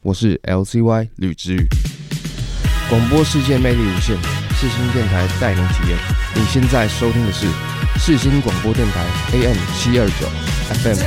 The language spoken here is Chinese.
我是 LCY 吕之宇。广播世界魅力无限，世新电台带您体验。你现在收听的是世新广播电台 AM 729 FM